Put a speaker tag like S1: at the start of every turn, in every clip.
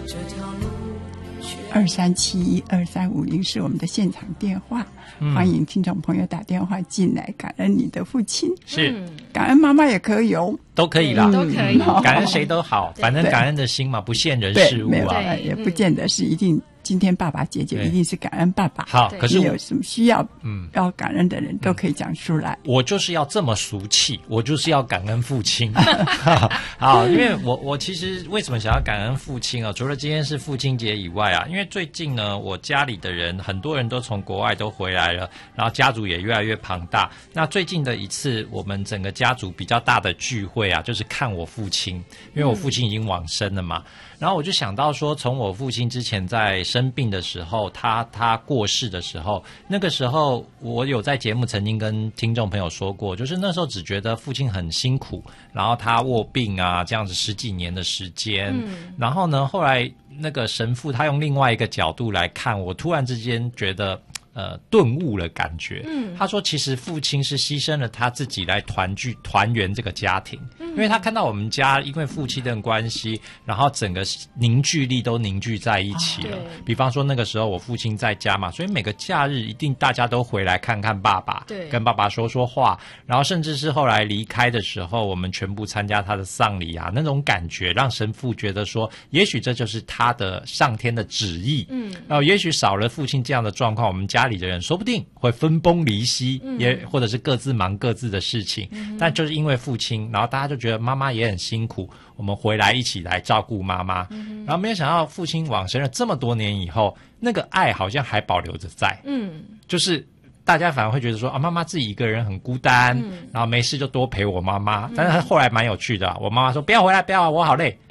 S1: 23712350是我们的现场电话，欢迎听众朋友打电话进来，感恩你的父亲，
S2: 是
S1: 感恩妈妈也可以哦，
S2: 都可以啦，
S3: 都可以，
S2: 感恩谁都好，反正感恩的心嘛，不限人事物啊，
S1: 也不见得是一定。今天爸爸姐姐一定是感恩爸爸。
S2: 好，可是
S1: 有什么需要要感恩的人都可以讲出来。
S2: 我就是要这么俗气，我就是要感恩父亲。好，因为我其实为什么想要感恩父亲啊？除了今天是父亲节以外啊，因为最近呢，我家里的人很多人都从国外都回来了，然后家族也越来越庞大。那最近的一次我们整个家族比较大的聚会啊，就是看我父亲，因为我父亲已经往生了嘛。然后我就想到说，从我父亲之前在生病的时候，他过世的时候，那个时候我有在节目曾经跟听众朋友说过，就是那时候只觉得父亲很辛苦，然后他卧病啊，这样子10几年的时间。然后呢，后来那个神父他用另外一个角度来看，我突然之间觉得顿悟了感觉。他说其实父亲是牺牲了他自己来团圆这个家庭，因为他看到我们家因为父亲的关系，然后整个凝聚力都凝聚在一起了。比方说那个时候我父亲在家嘛，所以每个假日一定大家都回来看看爸爸，跟爸爸说说话，然后甚至是后来离开的时候，我们全部参加他的丧礼啊，那种感觉让神父觉得说，也许这就是他的上天的旨意。然后也许少了父亲这样的状况，我们家里的人说不定会分崩离析，也或者是各自忙各自的事情。但就是因为父亲，然后大家就觉得妈妈也很辛苦，我们回来一起来照顾妈妈。然后没有想到父亲往生了这么多年以后，那个爱好像还保留着在。就是大家反而会觉得说啊，妈妈自己一个人很孤单，然后没事就多陪我妈妈。但是他后来蛮有趣的我妈妈说不要回来，不要，我好累。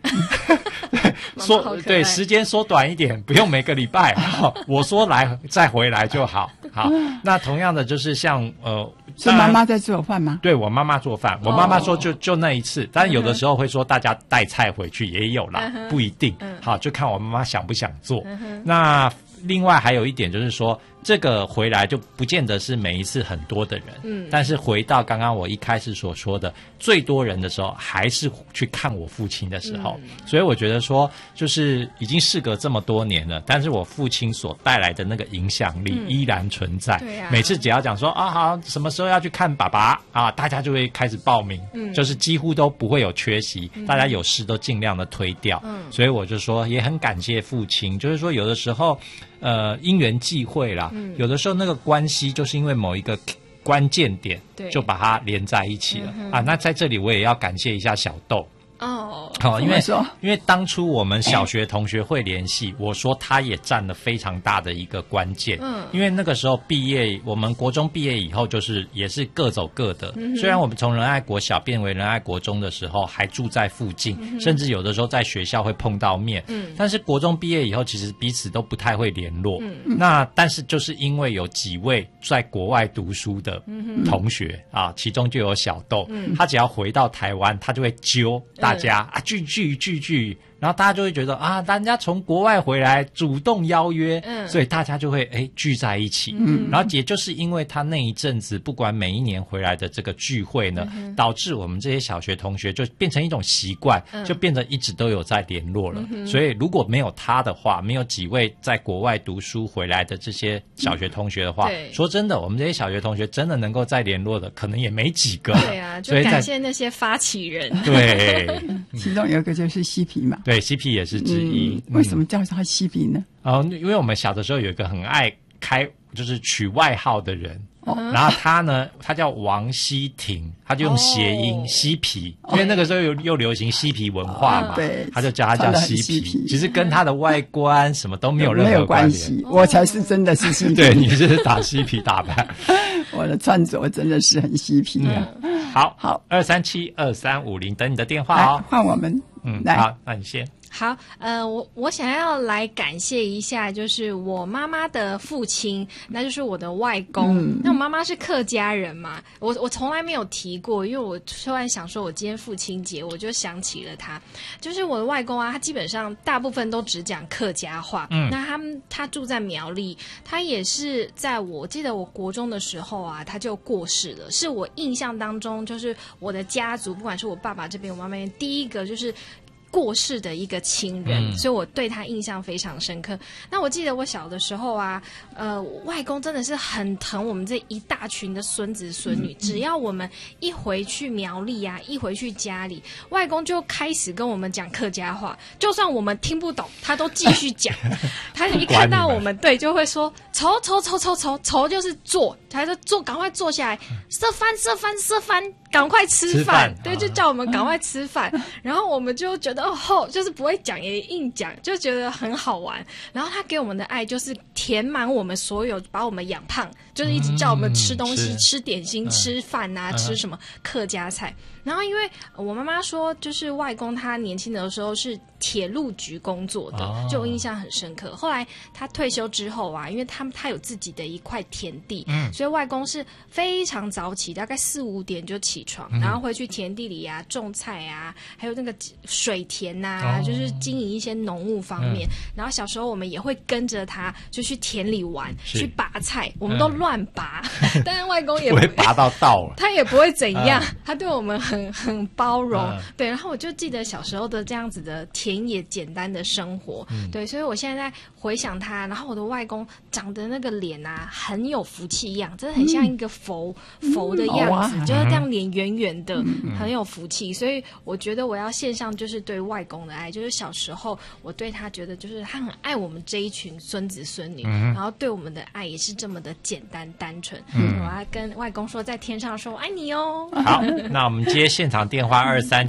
S2: 对，时间缩短一点，不用每个礼拜，我说来再回来就好。好，那同样的就是像
S1: 是妈妈在做饭吗？
S2: 对，我妈妈做饭，我妈妈说就那一次，但是有的时候会说大家带菜回去也有啦，不一定。好，就看我妈妈想不想做。那另外还有一点就是说，这个回来就不见得是每一次很多的人，但是回到刚刚我一开始所说的，最多人的时候还是去看我父亲的时候。所以我觉得说，就是已经事隔这么多年了，但是我父亲所带来的那个影响力依然存在。每次只要讲说啊好，什么时候要去看爸爸啊，大家就会开始报名，就是几乎都不会有缺席，大家有事都尽量的推掉。所以我就说也很感谢父亲，就是说有的时候因缘际会啦，有的时候那个关系就是因为某一个关键点就把它连在一起了。那在这里我也要感谢一下小豆。因为当初我们小学同学会联系，我说他也占了非常大的一个关键。因为那个时候毕业，我们国中毕业以后，就是也是各走各的。虽然我们从仁爱国小变为仁爱国中的时候，还住在附近，甚至有的时候在学校会碰到面。但是国中毕业以后，其实彼此都不太会联络。那但是就是因为有几位在国外读书的同学啊，其中就有小豆，他只要回到台湾，他就会揪大家聚，然后大家就会觉得啊，人家从国外回来主动邀约，所以大家就会聚在一起。然后也就是因为他那一阵子，不管每一年回来的这个聚会呢，导致我们这些小学同学就变成一种习惯，就变得一直都有在联络了。所以如果没有他的话，没有几位在国外读书回来的这些小学同学的话，说真的，我们这些小学同学真的能够再联络的，可能也没几个。
S3: 对啊，就感谢那些发起人。
S2: 对，
S1: 其中有一个就是嬉皮嘛。
S2: 对，CP 也是之一。
S1: 为什么叫他嬉皮呢？
S2: 因为我们小的时候有一个很爱就是取外号的人。然后他呢，他叫王希婷，他就用谐音嬉皮，因为那个时候又流行嬉皮文化嘛，他就叫他叫嬉皮。其实跟他的外观什么都没有任何关系。
S1: 我才是真的是嬉皮。
S2: 对，你是打嬉皮打扮。
S1: 我的穿着真的是很嬉皮啊。
S2: 好，2372350等你的电话哦。
S1: 换我们。来，
S2: 好，那你先。
S3: 好，我想要来感谢一下，就是我妈妈的父亲，那就是我的外公。那我妈妈是客家人嘛，我从来没有提过，因为我突然想说，我今天父亲节，我就想起了他。就是我的外公啊，他基本上大部分都只讲客家话。那他住在苗栗，他也是在我记得我国中的时候啊，他就过世了。是我印象当中，就是我的家族，不管是我爸爸这边，我妈妈那边，第一个就是过世的一个亲人，所以我对他印象非常深刻。那我记得我小的时候啊，外公真的是很疼我们这一大群的孙子孙女，只要我们一回去苗栗啊，一回去家里，外公就开始跟我们讲客家话，就算我们听不懂，他都继续讲。他一看到我们，对，就会说愁就是坐，他就坐，赶快坐下来，射翻，赶快吃饭，对，就叫我们赶快吃饭。然后我们就觉得就是不会讲也硬讲，就觉得很好玩。然后他给我们的爱就是填满我们所有，把我们养胖，就是一直叫我们吃东西，吃点心，吃饭啊，吃什么客家菜。然后因为我妈妈说，就是外公他年轻的时候是铁路局工作的，就我印象很深刻。后来他退休之后啊，因为他有自己的一块田地，所以外公是非常早起，大概4、5点就起床，然后会去田地里啊种菜啊，还有那个水田啊，就是经营一些农务方面。然后小时候我们也会跟着他，就去田里玩，去拔菜，我们都乱拔，但是外公也
S2: 不会拔到道了，
S3: 他也不会怎样，他对我们很包容，对。然后我就记得小时候的这样子的田野简单的生活，对。所以我现在在回想他，然后我的外公长得那个脸啊，很有福气一样，真的很像一个佛的样子，就是这样脸圆圆的，很有福气。所以我觉得我要献上就是对外公的爱，就是小时候我对他觉得就是他很爱我们这一群孙子孙女，然后对我们的爱也是这么的简单单纯。我要跟外公说，在天上说我爱你哦。
S2: 好，那我们接现场电话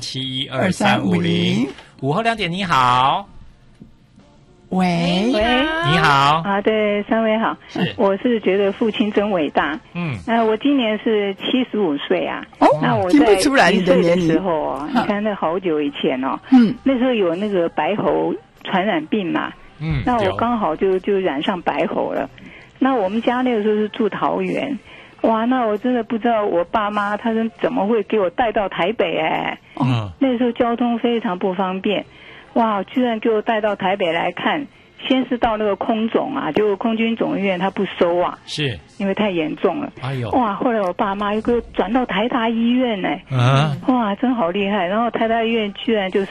S2: 23712350，午后2点，你好。
S1: 喂，
S2: 你好
S4: 啊，对，三位好，我是觉得父亲真伟大，我今年是75岁啊，那我在
S1: 听不出来你的年龄
S4: 的时候啊，你看那好久以前哦，那时候有那个白喉传染病嘛，那我刚好就染上白喉了，那我们家那个时候是住桃园。哇，那我真的不知道我爸妈他们怎么会给我带到台北那时候交通非常不方便，哇，居然给我带到台北来看，先是到那个空总啊，结果空军总医院他不收啊，
S2: 是
S4: 因为太严重了。
S2: 哎呦，
S4: 哇，后来我爸妈又给我转到台大医院哇，真好厉害。然后台大医院居然就